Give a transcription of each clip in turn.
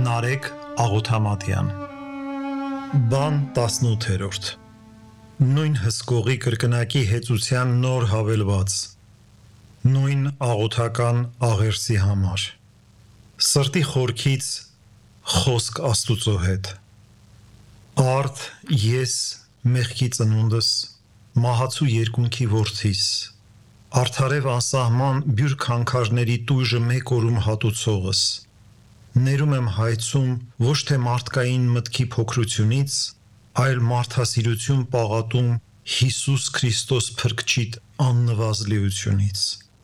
Նարեկ Աղոթամատյան Բան 18-րդ Նույն հսկողի կրկնակի հեծության նոր հավելված Նույն աղոթական աղերսի համար Սրտի խորքից խոսք Աստուծո հետ Արդ ես մեղքի ծնունդս մահացու երկունքի որդիս Արդարև անսահման բյուր քանքարների տույժը մեկ օրում հատուցողս Ներում եմ հայցում ոչ թե մարդկային մտքի փոքրությունից, այլ մարդասիրություն պաղատում Հիսուս Քրիստոս փրկչիդ աննվազլիությունից,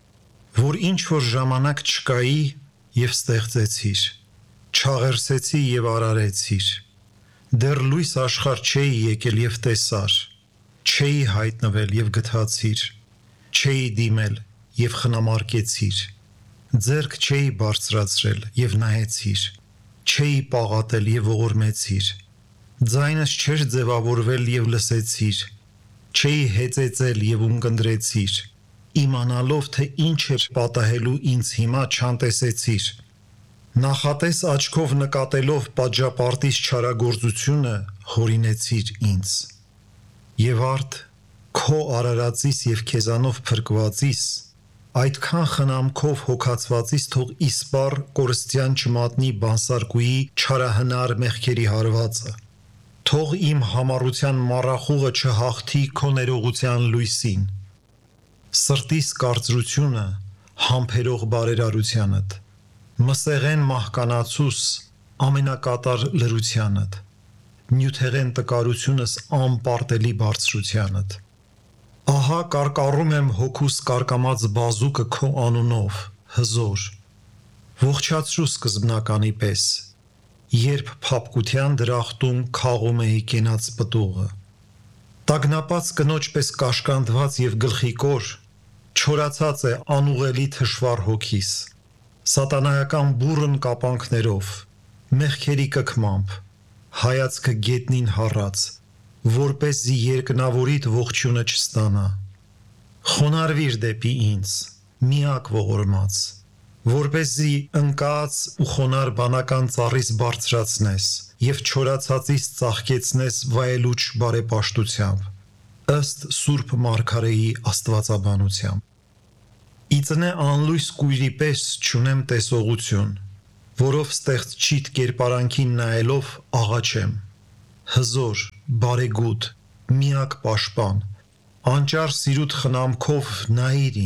որ ինչ-որ ժամանակ չկայի և ստեղծեցիր, չաղերսեցի և արարեցիր, դեռ լույս աշխարհ չէի եկել և տեսար, չէի հայտնվել և գթացիր, չէի դիմել և խնամարկեցիր, ձեռք չէի բարձրացրել և նայեցիր, չէի պաղատել և ողորմեցիր, ձայնս չէր ձևավորվել և լսեցիր, չէի հեծեծել և ունկնդրեցիր, իմանալով թե ինչ էր պատահելու ինձ հիմա չանտեսեցիր, նախատես աչքով նկատելով պատժապարտից չարագործությունը հորինեցիր ինձ, և արդ քո արարածիս և քեզանով փրկվածիս այդքան խնամքով հոգացվածից թող իսպառ կորստյան չմատնի բանսարկուի չարահնար մեղքերի հարվածը, թող իմ համառության մառախուղը չհաղթի քո ներողության լույսին, սրտիս կարծրությունը համբերող բարերարությանդ, մսեղեն մահկանացուս ամենակատար լրությանդ, նյութեղեն տկարությունս անպարտելի բարձրությանդ, ահա կարկառում եմ հոգուս կարկամած բազուկը քո անունով, հզոր, ողջացրու սկզբնականի պես, երբ փափկության դրախտում քաղում էի կենաց պտուղը, տագնապած կնոջ պես կաշկանդված և գլխիկոր, չորացած է անուղելի թշվառ հոգիս, սատանայական բուռն կապանքներով, մեղքերի կքմամբ, հայացքը գետնին հառած, որպեսզի երկնավորիդ ողջույնը չստանա, խոնարհվիր դեպի ինձ, միակ ողորմած, որպեսզի ընկած ու խոնարհ բանական ծառիս բարձրացնես և չորացածից ծաղկեցնես վայելուչ բարեպաշտությամբ, ըստ Սուրբ Մարգարեի աստվածաբանությամբ, իծնե անլույս կույրի պես չունեմ տեսողություն, որով ստեղծչիդ կերպարանքին նայելով աղաչեմ, հզոր, բարեգութ, միակ պաշտպան, անճար սիրուդ խնամքով նայիր